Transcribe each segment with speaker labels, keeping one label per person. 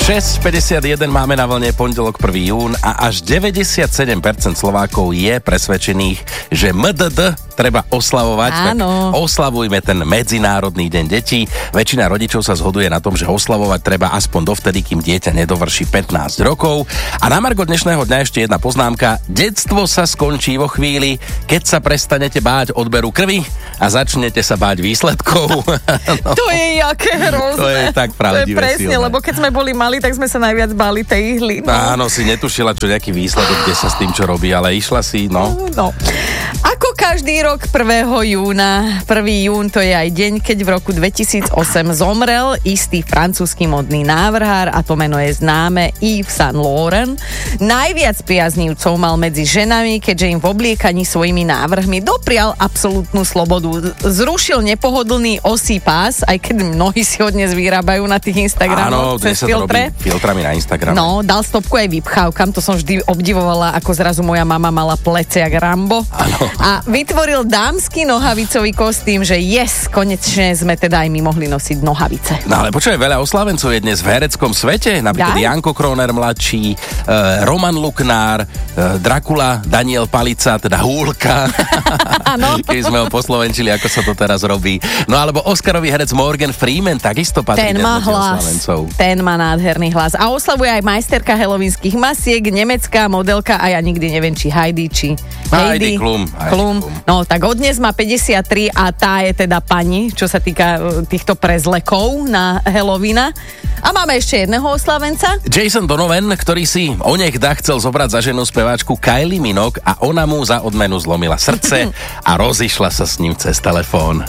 Speaker 1: 6:51 máme na vlne, pondelok 1. jún a až 97% Slovákov je presvedčených, že MDD treba oslavovať.
Speaker 2: Áno.
Speaker 1: Tak oslavujme ten Medzinárodný deň detí. Väčšina rodičov sa zhoduje na tom, že oslavovať treba aspoň dovtedy, kým dieťa nedovrší 15 rokov. A na margo dnešného dňa ešte jedna poznámka. Detstvo sa skončí vo chvíli, keď sa prestanete báť odberu krvi a začnete sa báť výsledkov. No.
Speaker 2: To je jaké hrozné.
Speaker 1: To je tak pravdivé.
Speaker 2: To je presne,
Speaker 1: silné.
Speaker 2: lebo keď sme boli mali, tak sme sa najviac báli tej ihly. No.
Speaker 1: Áno, si netušila, čo nejaký výsledok, kde sa s tým čo robí, ale išla si, no.
Speaker 2: Ako každý rok 1. júna, 1. jún to je aj deň, keď v roku 2008 zomrel istý francúzsky modný návrhár a to meno je známe Yves Saint Laurent. Najviac priaznívcov mal medzi ženami, keďže im v obliekaní svojimi návrhmi doprial absolútnu slobodu. Zrušil nepohodlný osí pás, aj keď mnohí si ho dnes vyrábajú na tých Instagramoch cez filtre.
Speaker 1: Filtrami na Instagrame.
Speaker 2: No, dal stopku aj vypchávkam, to som vždy obdivovala, ako zrazu moja mama mala plece jak Rambo.
Speaker 1: Áno.
Speaker 2: A vytvoril dámsky nohavicový kostým, že konečne sme teda aj my mohli nosiť nohavice.
Speaker 1: No ale počúvaj, veľa oslávencov je dnes v hereckom svete, napríklad Janko Kroner mladší, Roman Luknár, Drakula, Daniel Palica, teda Húlka.
Speaker 2: Áno.
Speaker 1: Keď sme ho poslovenčili, ako sa to teraz robí. No alebo Oscarový herec Morgan Freeman takisto patrí dnes medzi oslávencov.
Speaker 2: Ten má nádherný hlas. A oslavuje aj majsterka helovínskych masiek, nemecká modelka a ja nikdy neviem, či Heidi, či
Speaker 1: Heidi Klum.
Speaker 2: No, tak od dnes má 53 a tá je teda pani, čo sa týka týchto prezlekov na Halloweena. A máme ešte jedného oslavenca.
Speaker 1: Jason Donovan, ktorý si onehda chcel zobrať za ženu speváčku Kylie Minogue a ona mu za odmenu zlomila srdce a rozišla sa s ním cez telefón.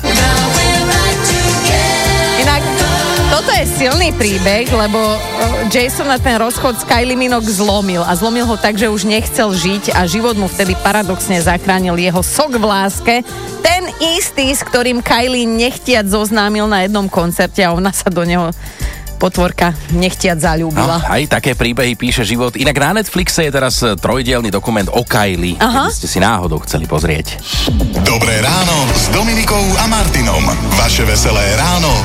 Speaker 2: Inak toto je silný príbeh, lebo Jason na ten rozchod s Kylie Minogue zlomil a zlomil ho tak, že už nechcel žiť a život mu vtedy paradoxne zachránil jeho sok v láske. Ten istý, s ktorým Kylie nechtiac zoznámil na jednom koncerte a ona sa do neho potvorka nechtiac zaľúbila.
Speaker 1: No, aj také príbehy píše život. Inak na Netflixe je teraz trojdielny dokument o Kylie, keby ste si náhodou chceli pozrieť.
Speaker 3: Dobré ráno s Dominikou a Martinom. Vaše veselé ráno